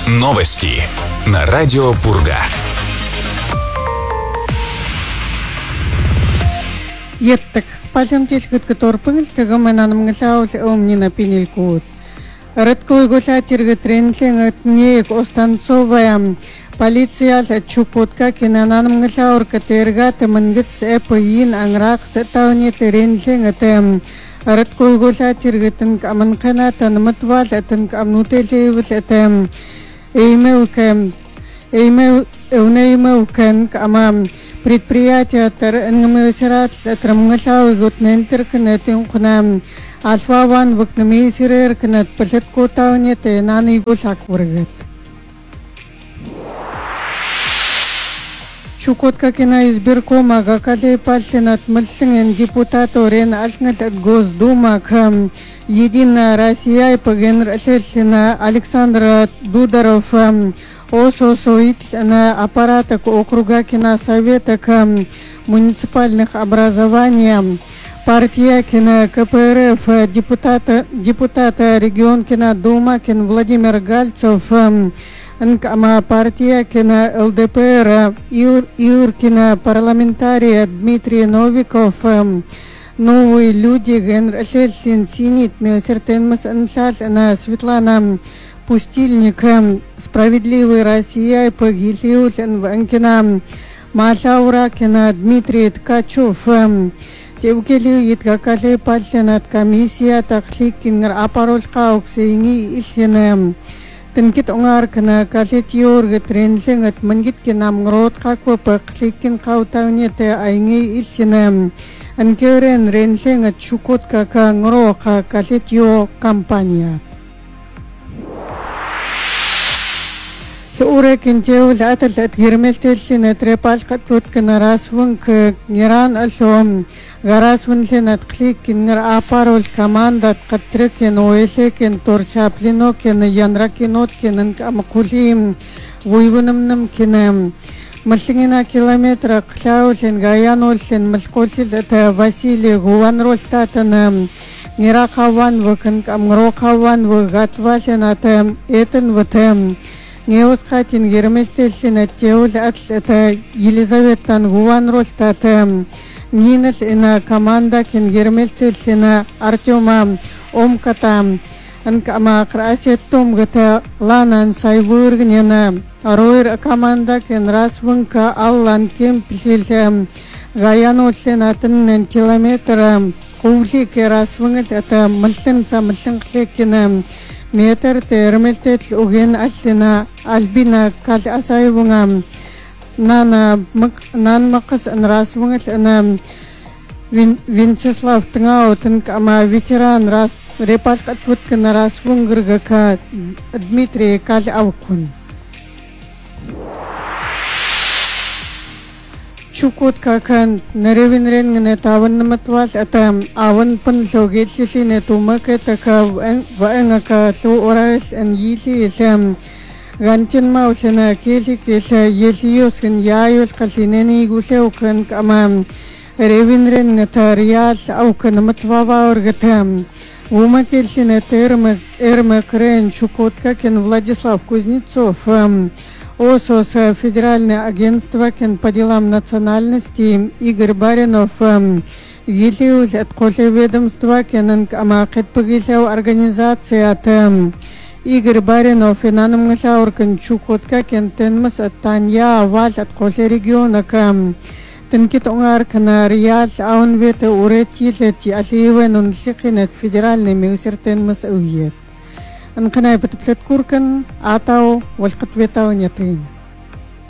Новости на радио Пурга. Еттик палемтелхет которпыңыл тыгымананымгы саул омнина пинилкут. Рыткой гусатиргы тренлеңет неек Останцовая полиция Чукотка кинананымгы саур катерга тымынгыц эпыйин аңрак сетауне тренлеңет рыткой гусатиргы тынк амынкана танымытвал тынк амнутелевыс этем эймеукэн ама предприятия тарнгмэсерат трамгасау гутнентер кнэтин кунам алфаван выкнмэсерер кнэт палеткотауне наны гусаквыргат. Чукотка кина избиркома гакалей пальсенат мылсынген депутат орен алснгат от Госдума к Единая Россия погенералена Александр Дударов ососоит на аппарата округа кина совета к муниципальных образований партия кина КПРФ депутата регион кина Дума кин Владимир Гальцев Ама партия кина ЛДПР Иркина парламентария Дмитрий Новиков новые люди генерален синит милсертенмас ансас на Светлана Пустильник Справедливая Россия погилиулен ванкина Масаура кина Дмитрий Ткачев Теукелиуит какали пальсенат комиссия такликингер апаролка оксейни исенем Тынкит оңар кына калетиорга тренлеңет мангит кинам грот каква пакликин каутаунете айнги исенем анкерен ренлеңет Чукотка ка грока калетио компания. Саурекин теул аталат гермелтелсинет репалкат туткана расвунк неран алсом гарасвунсинет кликкингер апарол командат каттрекин оэсекин торчаплинокин янракиноткин амакулим вуйвунымным кинем Малсингина километра клаулин гаянолсин малколсил это Василий Гуанростатан неракаван вакан амгрокаван вгатвасин это этен ватем Неускатин герместельсина теул это Елизаветан Гуанростатан Нинес ина команда кин герместельсина Артема Омката Анкама красеттом гата ланан сайвургнена Ройр команда кен расвунка аллан кем пишелсем гаянолсен атын километра кулси ке расвунгет это мылсын клеккена метр термелтет уген аслина альбина кал асайвунга нан макас расвунгет ана Винчеслав Тнгаутен кама ветеран рас репалкат вуткена расвунгрга Дмитрий Кал Авкун. Чукотка кан наревинренгне таваннаматвал это аван пан логетсисине тумакета ка ваенгака су орайс ан йили сам гантин маусена кеси кеса йесиоскен яйол касинени гусеукан кама ревинренгне тариал аукан матвава оргатам умакельсине терме крен Чукотка кен Владислав Кузнецов ОСОС Федеральное агентство по делам национальности Игорь Баринов Гилиус от ведомства кен амакет погисел организация от Игорь Баринов и нанамгасауркан Чукотка кен тенмас от Танья Валь от региона кам Тенкит оңар кана Риял аунвете уретилет асиевен унсикинет федеральный министерство уйет. Анканай патплет куркан атау валкатветау нятын.